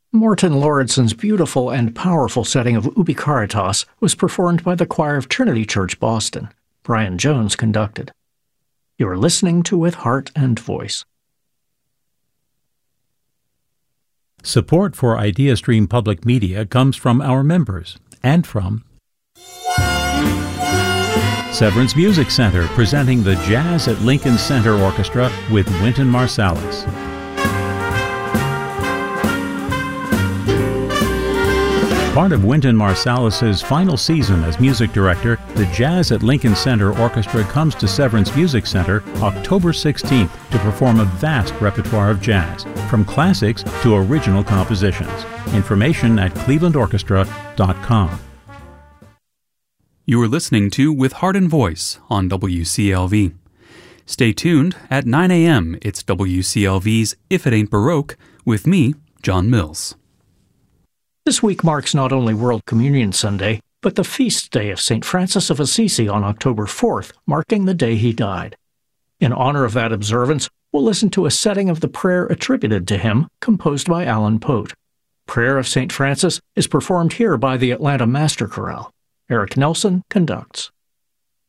Morten Lauridsen's beautiful and powerful setting of Ubi Caritas was performed by the choir of Trinity Church, Boston. Brian Jones conducted. You are listening to With Heart and Voice. Support for IdeaStream Public Media comes from our members and from Severance Music Center, presenting the Jazz at Lincoln Center Orchestra with Wynton Marsalis. Part of Wynton Marsalis's final season as music director, the Jazz at Lincoln Center Orchestra comes to Severance Music Center October 16th to perform a vast repertoire of jazz, from classics to original compositions. Information at clevelandorchestra.com. You are listening to With Heart and Voice on WCLV. Stay tuned. At 9 a.m., it's WCLV's If It Ain't Baroque with me, John Mills. This week marks not only World Communion Sunday, but the feast day of St. Francis of Assisi on October 4th, marking the day he died. In honor of that observance, we'll listen to a setting of the prayer attributed to him, composed by Alan Pote. Prayer of St. Francis is performed here by the Atlanta Master Chorale. Eric Nelson conducts.